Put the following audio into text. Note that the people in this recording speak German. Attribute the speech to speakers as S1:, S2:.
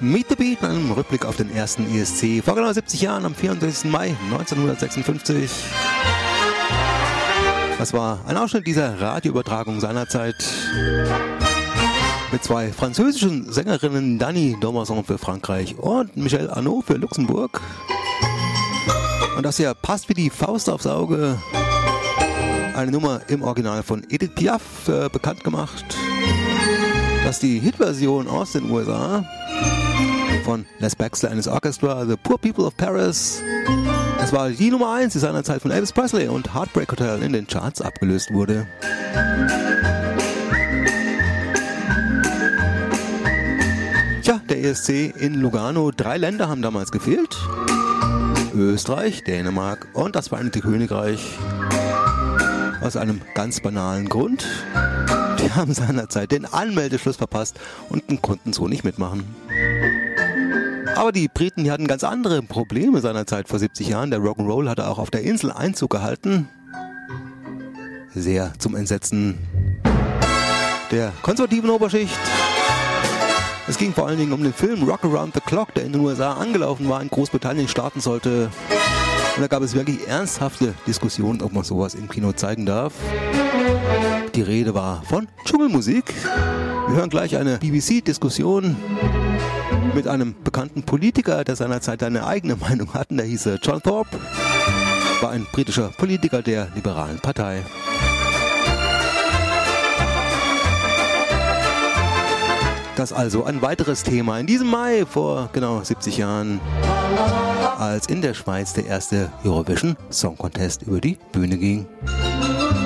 S1: Meet the Beat, einem Rückblick auf den ersten ESC vor genau 70 Jahren am 34. Mai 1956. Das war ein Ausschnitt dieser Radioübertragung seinerzeit mit zwei französischen Sängerinnen, Dany Dormazon für Frankreich und Michel Arnaud für Luxemburg. Und das hier passt wie die Faust aufs Auge. Eine Nummer im Original von Edith Piaf, bekannt gemacht. Das ist die Hitversion aus den USA von Les Baxter and his Orchestra, The Poor People of Paris. Es war die Nummer 1, die seinerzeit von Elvis Presley und Heartbreak Hotel in den Charts abgelöst wurde. Tja, der ESC in Lugano. 3 Länder haben damals gefehlt. Österreich, Dänemark und das Vereinigte Königreich. Aus einem ganz banalen Grund. Die haben seinerzeit den Anmeldeschluss verpasst und konnten so nicht mitmachen. Aber die Briten, die hatten ganz andere Probleme seinerzeit vor 70 Jahren. Der Rock'n'Roll hatte auch auf der Insel Einzug gehalten. Sehr zum Entsetzen der konservativen Oberschicht. Es ging vor allen Dingen um den Film Rock Around the Clock, der in den USA angelaufen war, in Großbritannien starten sollte. Und da gab es wirklich ernsthafte Diskussionen, ob man sowas im Kino zeigen darf. Die Rede war von Dschungelmusik. Wir hören gleich eine BBC-Diskussion mit einem bekannten Politiker, der seinerzeit eine eigene Meinung hatte. Der hieß John Thorpe, war ein britischer Politiker der Liberalen Partei. Das also ein weiteres Thema in diesem Mai vor genau 70 Jahren, als in der Schweiz der erste Eurovision Song Contest über die Bühne ging.